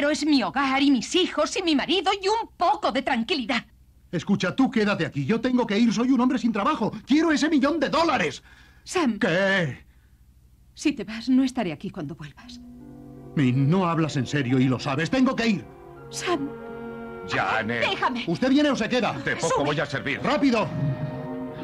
quiero es mi hogar y mis hijos y mi marido y un poco de tranquilidad. Escucha, tú quédate aquí. Yo tengo que ir. Soy un hombre sin trabajo. Quiero ese $1.000.000. Sam. ¿Qué? Si te vas, no estaré aquí cuando vuelvas. Y no hablas en serio y lo sabes. Tengo que ir. Sam. Janet. Déjame. ¿Usted viene o se queda? De poco voy a servir. ¡Rápido!